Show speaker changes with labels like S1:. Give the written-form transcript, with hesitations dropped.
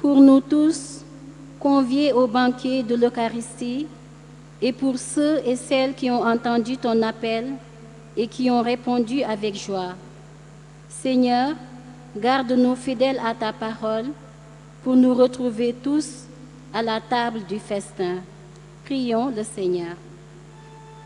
S1: pour nous tous conviés au banquet de l'Eucharistie et pour ceux et celles qui ont entendu ton appel et qui ont répondu avec joie. Seigneur, garde-nous fidèles à ta parole pour nous retrouver tous à la table du festin. Prions le Seigneur.